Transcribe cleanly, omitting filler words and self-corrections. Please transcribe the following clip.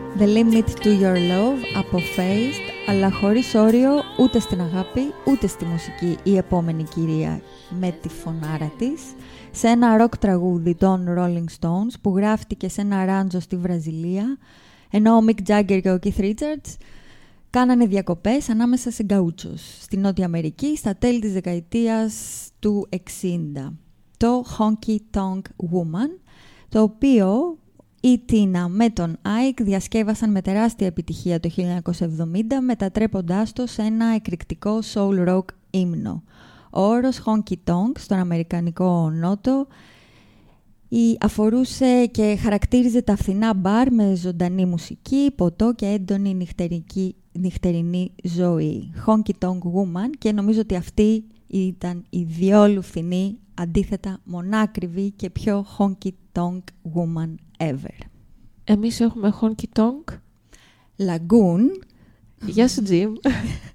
The Limit to Your Love από Faced, αλλά χωρίς όριο ούτε στην αγάπη ούτε στη μουσική η επόμενη κυρία με τη φωνάρα της, σε ένα ροκ τραγούδι των Rolling Stones που γράφτηκε σε ένα ράντζο στη Βραζιλία, ενώ ο Mick Jagger και ο Keith Richards κάνανε διακοπές ανάμεσα σε γκαούτσους στη Νότια Αμερική στα τέλη της δεκαετίας του 60. Το Honky Tonk Woman, το οποίο η Τίνα με τον Άικ διασκεύασαν με τεράστια επιτυχία το 1970, μετατρέποντάς το σε ένα εκρηκτικό soul rock ύμνο. Ο όρος Honky Tonk στον αμερικανικό νότο αφορούσε και χαρακτήριζε τα φθηνά μπαρ με ζωντανή μουσική, ποτό και έντονη νυχτερινή ζωή. Honky Tonk Woman, και νομίζω ότι αυτή ήταν η διόλου φθηνή, αντίθετα μονάκριβη και πιο Honky Tonk Woman ever. Εμείς έχουμε Honky Tonk Lagoon. Γεια σου, Jim.